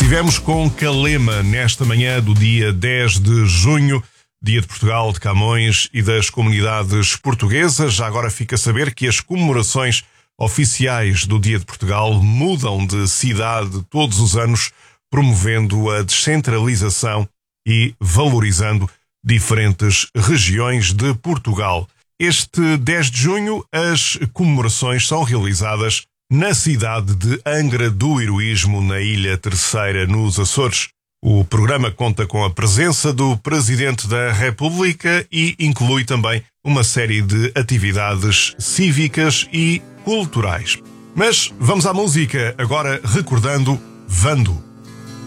Estivemos com Calema nesta manhã do dia 10 de junho, dia de Portugal, de Camões e das comunidades portuguesas. Já agora fica a saber que as comemorações oficiais do Dia de Portugal mudam de cidade todos os anos, promovendo a descentralização e valorizando diferentes regiões de Portugal. Este 10 de junho, as comemorações são realizadas na cidade de Angra do Heroísmo, na Ilha Terceira, nos Açores. O programa conta com a presença do Presidente da República e inclui também uma série de atividades cívicas e culturais. Mas vamos à música, agora recordando Vando.